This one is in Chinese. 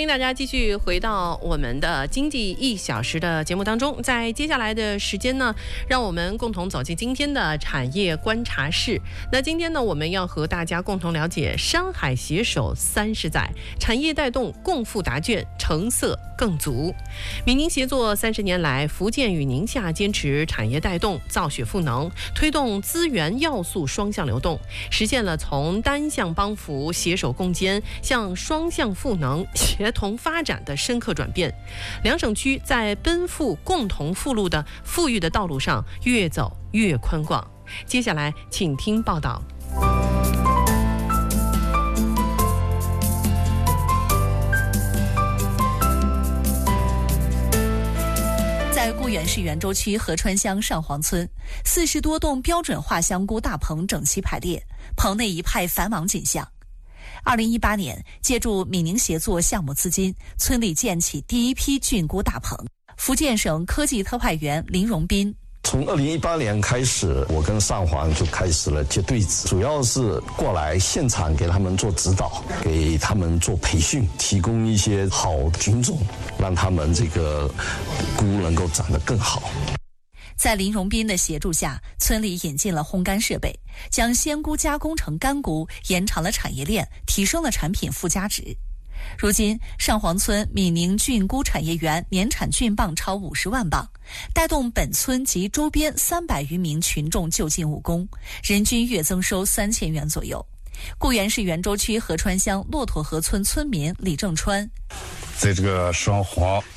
大家继续回到我们的经济1小时的节目当中。在接下来的时间呢，让我们共同走进今天的产业观察室。那今天呢，我们要和大家共同了解山海携手30载，产业带动共富达卷，成色更足。闽宁协作30年来，福建与宁夏坚持产业带动、造血赋能，推动资源要素双向流动，实现了从单向帮扶、携手共坚向双向赋能、协同发展的深刻转变。两省区在奔赴共同富路的富裕的道路上越走越宽广。接下来请听报道。 在固原市袁州区合川乡上黄村，40多栋标准化香菇大棚整齐排列，棚内一派繁忙景象。2018年，借助闽宁协作项目资金，村里建起第一批菌菇大棚。福建省科技特派员林荣斌。 从2018年开始，我跟上黄就开始了接对子，主要是过来现场给他们做指导，给他们做培训，提供一些好菌种，让他们这个菇能够长得更好。 在林荣斌的协助下，村里引进了烘干设备，将鲜菇加工成干菇，延长了产业链，提升了产品附加值。如今，上黄村闽宁菌菇产业园年产菌磅超50万磅，带动本村及周边300余名群众就近务工，人均月增收3000元左右。固原市袁州区合川乡骆驼河村村民李正川， 在这个上黄